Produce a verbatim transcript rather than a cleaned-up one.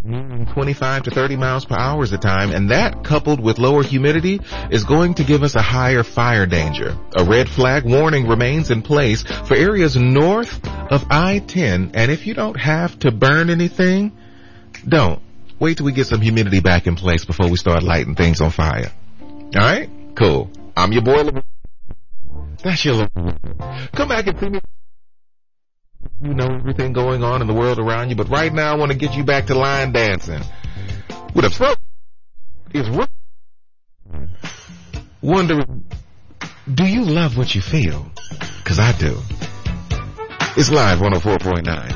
twenty-five to thirty miles per hour at a time, and that coupled with lower humidity is going to give us a higher fire danger. A red flag warning remains in place for areas north of I ten, and if you don't have to burn anything, don't. Wait till we get some humidity back in place before we start lighting things on fire. Alright? Cool. I'm your boy. That's your Come back and see me. You know everything going on in the world around you, but right now I want to get you back to line dancing. With a throat is wondering, do you love what you feel? Cause I do. It's live one oh four point nine.